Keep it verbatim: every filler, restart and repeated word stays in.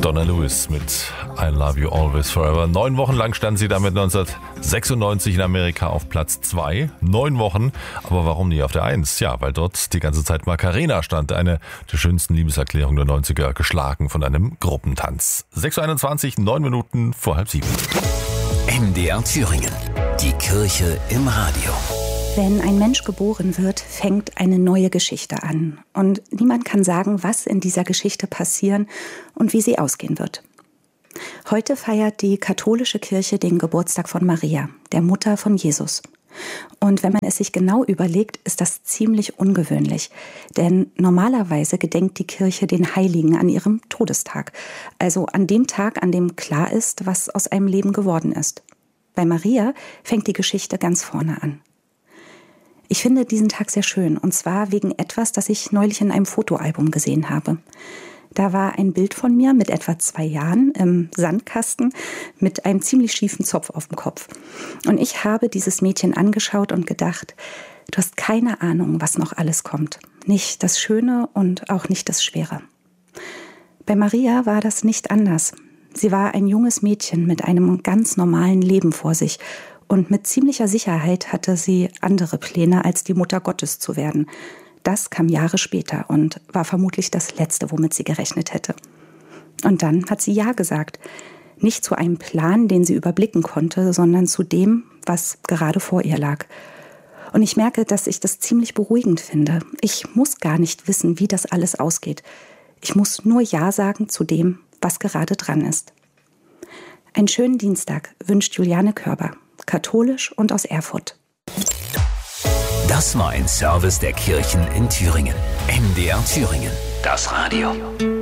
Donna Lewis mit I Love You Always Forever. Neun Wochen lang stand sie damit neunzehnhundertsechsundneunzig in Amerika auf Platz zwei. Neun Wochen, aber warum nie auf der Eins? Ja, weil dort die ganze Zeit Macarena stand, eine der schönsten Liebeserklärungen der neunziger, geschlagen von einem Gruppentanz. sechs Uhr einundzwanzig, neun Minuten vor halb sieben. M D R Thüringen, die Kirche im Radio. Wenn ein Mensch geboren wird, fängt eine neue Geschichte an. Und niemand kann sagen, was in dieser Geschichte passieren und wie sie ausgehen wird. Heute feiert die katholische Kirche den Geburtstag von Maria, der Mutter von Jesus. Und wenn man es sich genau überlegt, ist das ziemlich ungewöhnlich. Denn normalerweise gedenkt die Kirche den Heiligen an ihrem Todestag. Also an dem Tag, an dem klar ist, was aus einem Leben geworden ist. Bei Maria fängt die Geschichte ganz vorne an. Ich finde diesen Tag sehr schön, und zwar wegen etwas, das ich neulich in einem Fotoalbum gesehen habe. Da war ein Bild von mir mit etwa zwei Jahren im Sandkasten mit einem ziemlich schiefen Zopf auf dem Kopf. Und ich habe dieses Mädchen angeschaut und gedacht, du hast keine Ahnung, was noch alles kommt. Nicht das Schöne und auch nicht das Schwere. Bei Maria war das nicht anders. Sie war ein junges Mädchen mit einem ganz normalen Leben vor sich. Und mit ziemlicher Sicherheit hatte sie andere Pläne, als die Mutter Gottes zu werden. Das kam Jahre später und war vermutlich das Letzte, womit sie gerechnet hätte. Und dann hat sie Ja gesagt. Nicht zu einem Plan, den sie überblicken konnte, sondern zu dem, was gerade vor ihr lag. Und ich merke, dass ich das ziemlich beruhigend finde. Ich muss gar nicht wissen, wie das alles ausgeht. Ich muss nur Ja sagen zu dem, was gerade dran ist. Einen schönen Dienstag wünscht Juliane Körber. Katholisch und aus Erfurt. Das war ein Service der Kirchen in Thüringen. M D R Thüringen, das Radio.